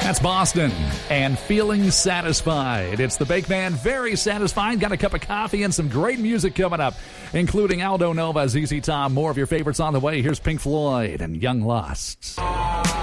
That's Boston and Feeling Satisfied. It's the Bake Man, very satisfied. Got a cup of coffee and some great music coming up, including Aldo Nova, ZZ Top. More of your favorites on the way. Here's Pink Floyd and Young Lust.